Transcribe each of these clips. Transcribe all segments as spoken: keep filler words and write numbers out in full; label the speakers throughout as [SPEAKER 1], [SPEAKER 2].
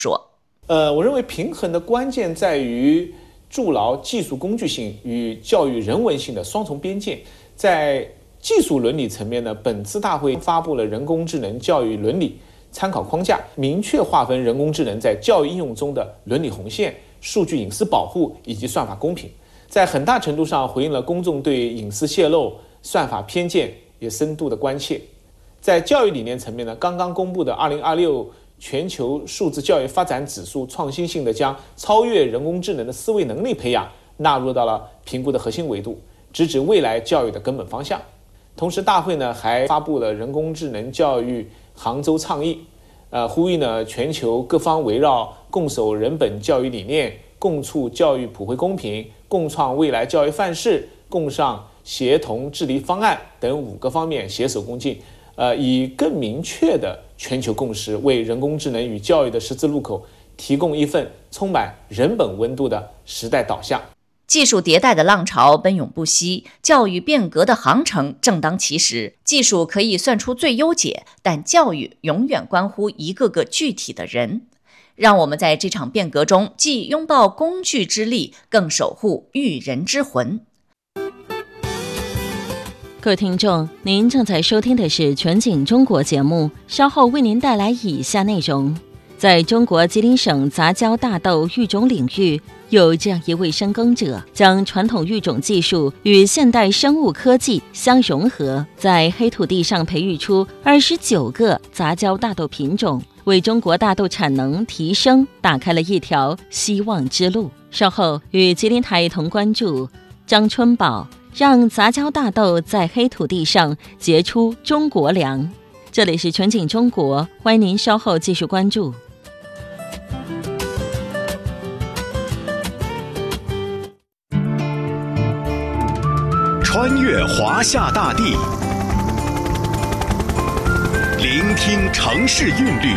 [SPEAKER 1] 说。
[SPEAKER 2] 呃，我认为平衡的关键在于筑牢技术工具性与教育人文性的双重边界。在技术伦理层面呢，本次大会发布了人工智能教育伦理参考框架，明确划分人工智能在教育应用中的伦理红线、数据隐私保护以及算法公平，在很大程度上回应了公众对隐私泄露、算法偏见也深度的关切。在教育理念层面呢，刚刚公布的二零二六全球数字教育发展指数创新性的将超越人工智能的思维能力培养纳入到了评估的核心维度，直指未来教育的根本方向。同时，大会呢还发布了人工智能教育杭州倡议，呃，呼吁呢全球各方围绕共守人本教育理念、共促教育普惠公平、共创未来教育范式、共上协同治理方案等五个方面携手共进，呃，以更明确的全球共识，为人工智能与教育的十字路口提供一份充满人本温度的时代导向。
[SPEAKER 1] 技术迭代的浪潮奔涌不息，教育变革的航程正当其时。技术可以算出最优解，但教育永远关乎一个个具体的人。让我们在这场变革中，既拥抱工具之力，更守护育人之魂。
[SPEAKER 3] 各位听众，您正在收听的是全景中国节目，稍后为您带来以下内容。在中国吉林省杂交大豆育种领域，有这样一位深耕者，将传统育种技术与现代生物科技相融合，在黑土地上培育出二十九个杂交大豆品种，为中国大豆产能提升打开了一条希望之路。稍后与吉林台一同关注张春宝，让杂交大豆在黑土地上结出中国粮。这里是全景中国，欢迎您稍后继续关注。
[SPEAKER 4] 穿越华夏大地，聆听城市韵律，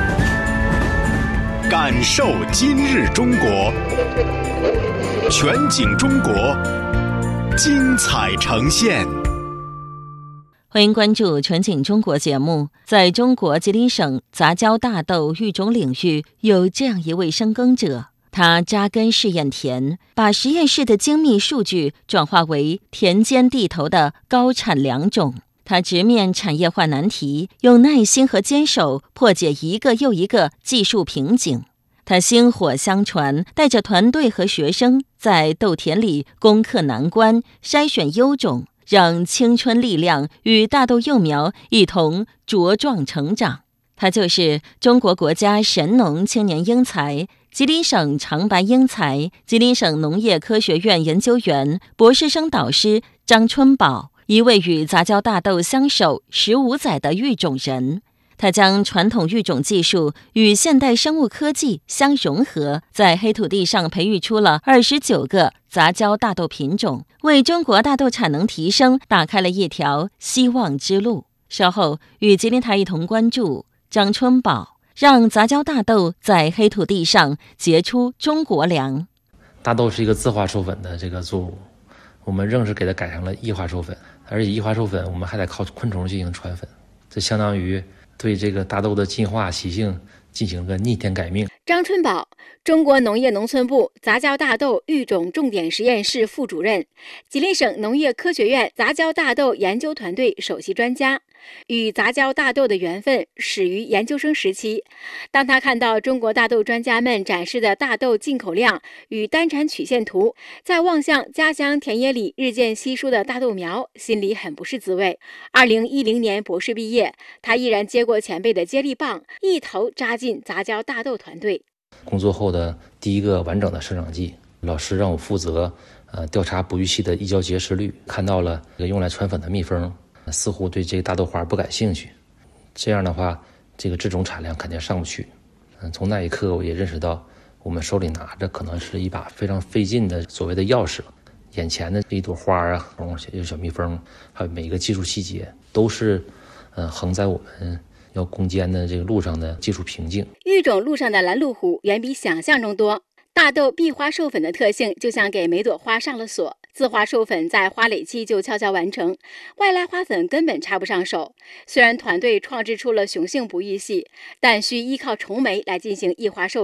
[SPEAKER 4] 感受今日中国。全景中国，精彩呈现。
[SPEAKER 3] 欢迎关注全景中国节目。在中国吉林省杂交大豆育种领域，有这样一位深耕者，他扎根试验田，把实验室的精密数据转化为田间地头的高产良种。他直面产业化难题，用耐心和坚守破解一个又一个技术瓶颈。他薪火相传，带着团队和学生在豆田里攻克难关，筛选优种，让青春力量与大豆幼苗一同茁壮成长。他就是中国国家神农青年英才、吉林省长白英才、吉林省农业科学院研究员、博士生导师张春宝，一位与杂交大豆相守十五载的育种人。他将传统育种技术与现代生物科技相融合，在黑土地上培育出了二十九个杂交大豆品种，为中国大豆产能提升打开了一条希望之路。稍后与吉林台一同关注张春宝，让杂交大豆在黑土地上结出中国粮。
[SPEAKER 5] 大豆是一个自化授粉的这个作物，我们正式给它改成了异化授粉，而且异化授粉我们还得靠昆虫进行传粉，这相当于对这个大豆的进化习性进行个逆天改命。
[SPEAKER 6] 张春宝，中国农业农村部杂交大豆育种重点实验室副主任，吉林省农业科学院杂交大豆研究团队首席专家。与杂交大豆的缘分始于研究生时期，当他看到中国大豆专家们展示的大豆进口量与单产曲线图，再望向家乡田野里日渐稀疏的大豆苗，心里很不是滋味。二零一零年博士毕业，他依然接过前辈的接力棒，一头扎进杂交大豆团队。
[SPEAKER 5] 工作后的第一个完整的生长季，老师让我负责呃调查哺育期的异交结实率，看到了用来传粉的蜜蜂似乎对这个大豆花不感兴趣，这样的话这个制种产量肯定上不去。嗯，从那一刻我也认识到，我们手里拿着可能是一把非常费劲的所谓的钥匙，眼前的这一朵花啊，有小蜜蜂，还有每一个技术细节，都是呃横在我们要攻坚的这个路上的技术瓶颈。
[SPEAKER 6] 育种路上的拦路虎远比想象中多。大豆闭花授粉的特性就像给每朵花上了锁，自花授粉在花蕾期就悄悄完成，外来花粉根本插不上手。虽然团队创制出了雄性不育系，但需依靠虫媒来进行异花授